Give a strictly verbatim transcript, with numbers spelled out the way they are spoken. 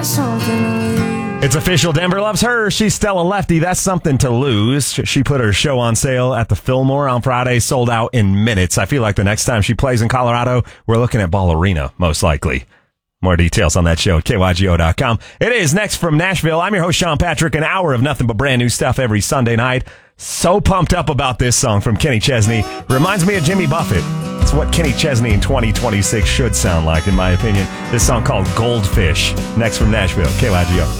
It's official. Denver loves her. She's Stella Lefty. That's something to lose. She put her show on sale at the Fillmore on Friday, sold out in minutes. I feel like the next time she plays in Colorado, we're looking at Ball Arena, most likely. More details on that show at K Y G O dot com. It is Next from Nashville. I'm your host, Sean Patrick. An hour of nothing but brand new stuff every Sunday night. So pumped up about this song from Kenny Chesney. Reminds me of Jimmy Buffett. It's what Kenny Chesney in twenty twenty-six should sound like, in my opinion. This song called Goldfish. Next from Nashville, K Y G O.